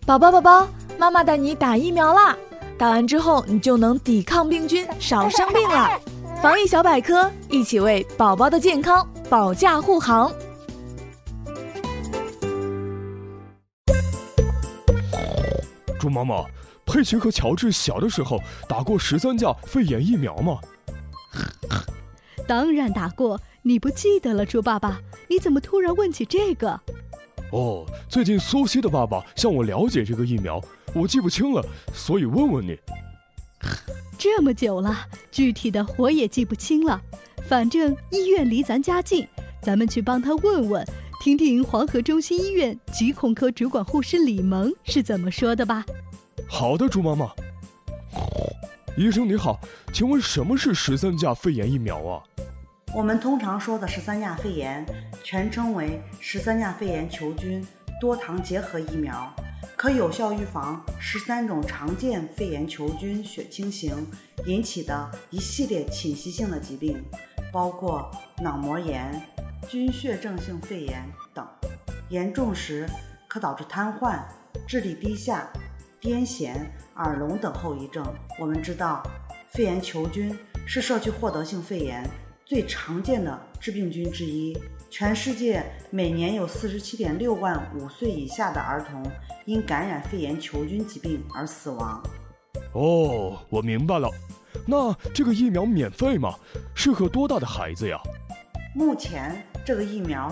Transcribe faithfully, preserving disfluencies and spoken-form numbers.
宝宝宝宝，妈妈带你打疫苗啦！打完之后，你就能抵抗病菌，少生病了。防疫小百科，一起为宝宝的健康保驾护航。 猪妈妈，佩奇和乔治小的时候打过十三价肺炎疫苗吗？ 当然打过，你不记得了，猪爸爸？你怎么突然问起这个？ 哦，最近苏西的爸爸向我了解这个疫苗，我记不清了，所以问问你。 这么久了，具体的我也记不清了。反正医院离咱家近，咱们去帮他问问，听听黄河中心医院疾控科主管护士李萌是怎么说的吧。 好的，猪妈妈。医生你好，请问什么是十三价肺炎疫苗啊？ 我们通常说的十三价肺炎，全称为十三价肺炎球菌多糖结合疫苗，可有效预防十三种常见肺炎球菌血清型引起的一系列侵袭性的疾病，包括脑膜炎、菌血症性肺炎等，严重时可导致瘫痪、智力低下、癫痫、耳聋等后遗症。我们知道，肺炎球菌是社区获得性肺炎最常见的致病菌之一，全世界每年有 四十七点六万五岁以下的儿童因感染肺炎球菌疾病而死亡。 哦，我明白了。那这个疫苗免费吗？适合多大的孩子呀？ 目前这个疫苗